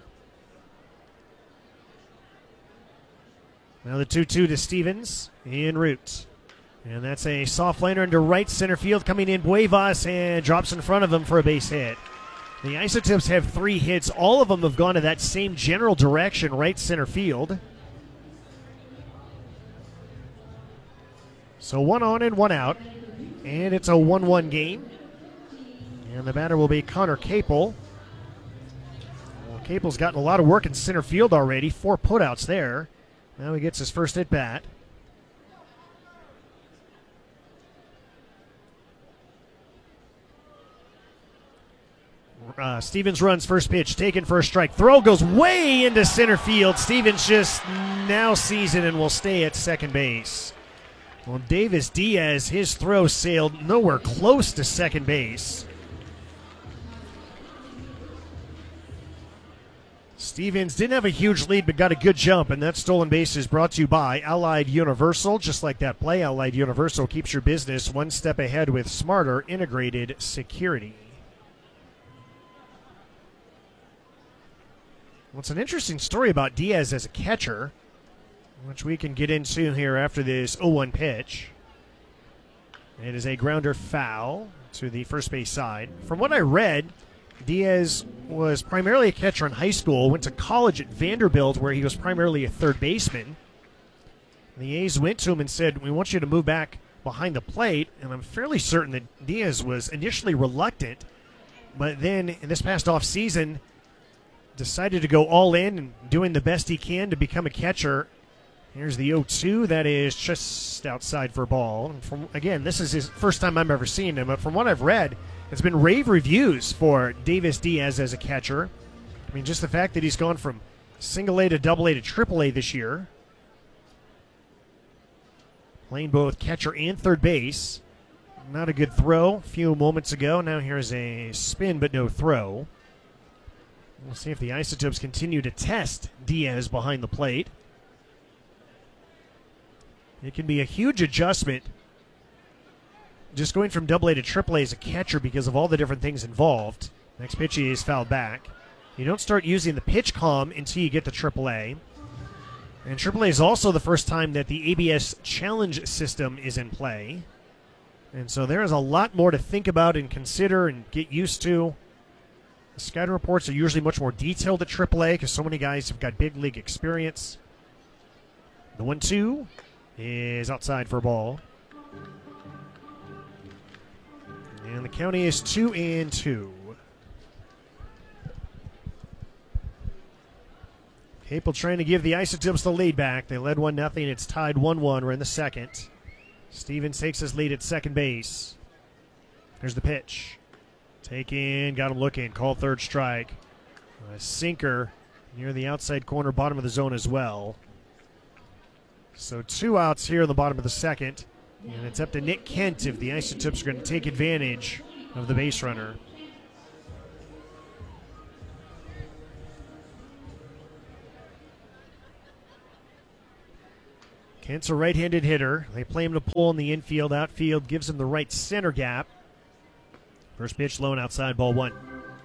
Now the two two to Stevens en route. And that's a soft liner into right center field. Coming in, Buevas, and drops in front of him for a base hit. The Isotopes have three hits. All of them have gone to that same general direction, right center field. So one on and one out. And it's a one one game. And the batter will be Connor Capel. Well, Capel's gotten a lot of work in center field already. Four putouts there. Now he gets his first at bat. Uh, Stevens runs first pitch, taken for a strike. Throw goes way into center field. Stevens just now sees it and will stay at second base. Well, Davis Diaz, his throw sailed nowhere close to second base. Stevens didn't have a huge lead, but got a good jump, and that stolen base is brought to you by Allied Universal. Just like that play, Allied Universal keeps your business one step ahead with smarter integrated security. Well, it's an interesting story about Diaz as a catcher, which we can get into here after this oh one pitch. It is a grounder foul to the first base side. From what I read, Diaz was primarily a catcher in high school, went to college at Vanderbilt where he was primarily a third baseman. The A's went to him and said, we want you to move back behind the plate, and I'm fairly certain that Diaz was initially reluctant, but then in this past offseason decided to go all in and doing the best he can to become a catcher. Here's the oh two. That is just outside for a ball. And from, again, this is his first time I've ever seen him, but from what I've read, it's been rave reviews for Davis Diaz as a catcher. I mean, just the fact that he's gone from single A to double A to triple A this year, playing both catcher and third base. Not a good throw a few moments ago. Now here's a spin, but no throw. We'll see if the Isotopes continue to test Diaz behind the plate. It can be a huge adjustment just going from double A to triple A as a catcher because of all the different things involved. Next pitch is fouled back. You don't start using the pitch comm until you get to triple A. And triple A is also the first time that the A B S challenge system is in play. And so there is a lot more to think about and consider and get used to. The scouting reports are usually much more detailed at triple A because so many guys have got big league experience. The one two is outside for a ball. And the count is two and two. Capel trying to give the Isotopes the lead back. They led one nothing. It's tied one one. We're in the second. Stevens takes his lead at second base. Here's the pitch. Taken, got him looking, called third strike. A sinker near the outside corner, bottom of the zone as well. So two outs here in the bottom of the second. And it's up to Nick Kent if the Isotopes are going to take advantage of the base runner. Kent's a right-handed hitter. They play him to pull in the infield. Outfield gives him the right center gap. First pitch low and outside, ball one.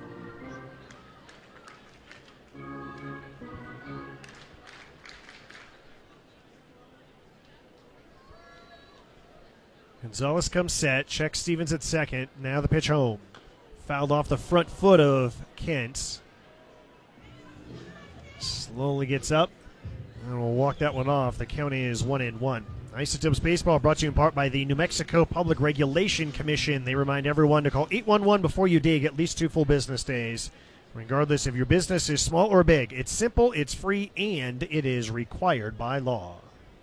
Gonzalez comes set, checks Stevens at second. Now the pitch home. Fouled off the front foot of Kent. Slowly gets up. And we'll walk that one off. The count is one and one. Isotopes Baseball brought to you in part by the New Mexico Public Regulation Commission. They remind everyone to call eight one one before you dig at least two full business days. Regardless if your business is small or big, it's simple, it's free, and it is required by law.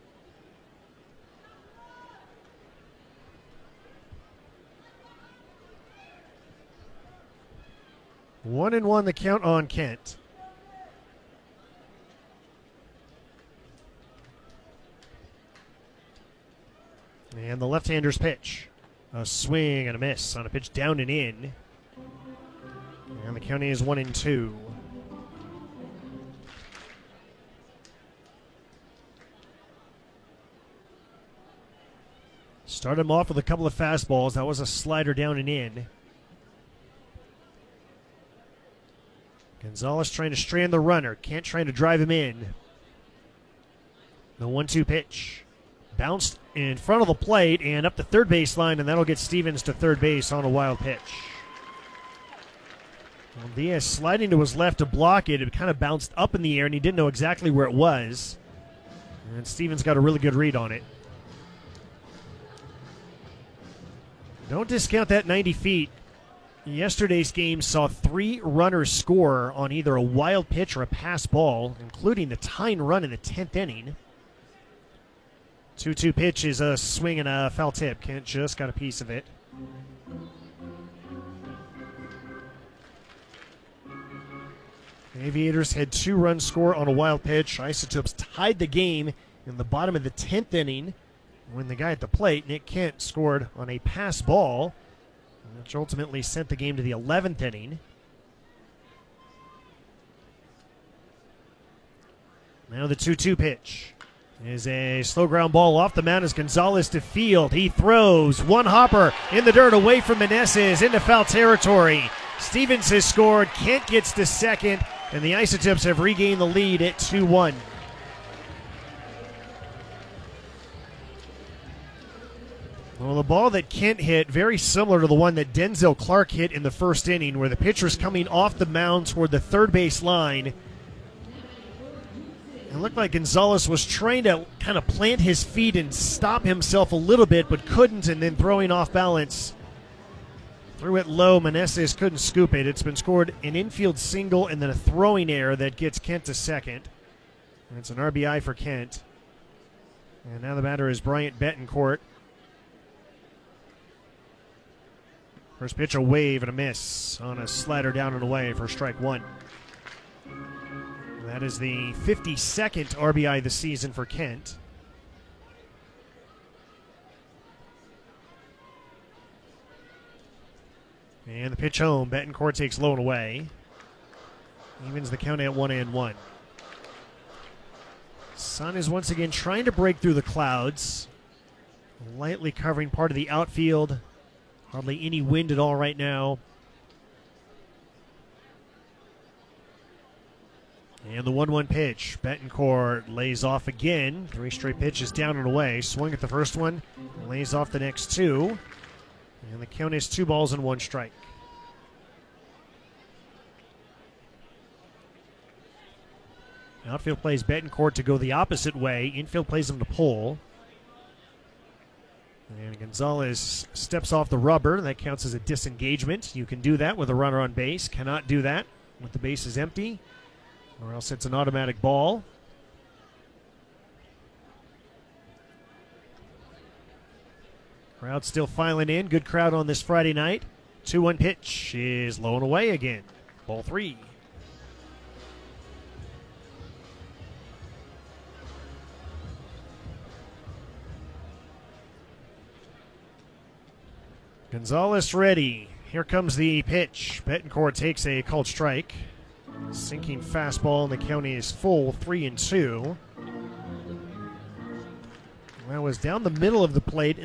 One and one the count on Kent. And the left-hander's pitch. A swing and a miss on a pitch down and in. And the count is one and two. Start him off with a couple of fastballs. That was a slider down and in. Gonzalez trying to strand the runner. Kent trying to drive him in. The one two pitch. Bounced in front of the plate and up the third base line, and that'll get Stevens to third base on a wild pitch. Well, Diaz sliding to his left to block it. It kind of bounced up in the air, and he didn't know exactly where it was. And Stevens got a really good read on it. Don't discount that ninety feet. Yesterday's game saw three runners score on either a wild pitch or a pass ball, including the tying run in the tenth inning. two two pitch is a swing and a foul tip. Kent just got a piece of it. Aviators had two runs score on a wild pitch. Isotopes tied the game in the bottom of the tenth inning when the guy at the plate, Nick Kent, scored on a pass ball, which ultimately sent the game to the eleventh inning. Now the two two pitch is a slow ground ball off the mound as Gonzalez to field. He throws one hopper in the dirt away from Meneses into foul territory. Stevens has scored. Kent gets to second, and the Isotopes have regained the lead at two one. Well, the ball that Kent hit, very similar to the one that Denzel Clark hit in the first inning, where the pitcher's coming off the mound toward the third base line. It looked like Gonzalez was trying to kind of plant his feet and stop himself a little bit, but couldn't, and then throwing off balance. Threw it low. Meneses couldn't scoop it. It's been scored an infield single and then a throwing error that gets Kent to second. And it's an R B I for Kent. And now the batter is Bryant Betancourt. First pitch, a wave and a miss on a slider down and away for strike one. That is the fifty-second R B I this season for Kent. And the pitch home. Betancourt takes low and away. Evens the count at one and one. Sun is once again trying to break through the clouds. Lightly covering part of the outfield. Hardly any wind at all right now. And the one one pitch. Betancourt lays off again. Three straight pitches down and away. Swung at the first one. Lays off the next two. And the count is two balls and one strike. Outfield plays Betancourt to go the opposite way. Infield plays him to pull. And Gonzalez steps off the rubber. That counts as a disengagement. You can do that with a runner on base. Cannot do that with the bases empty, or else it's an automatic ball. Crowd still filing in. Good crowd on this Friday night. two one pitch is low and away again. Ball three. Gonzalez ready. Here comes the pitch. Betancourt takes a called strike. Sinking fastball, and the count is full, three and two. That was down the middle of the plate.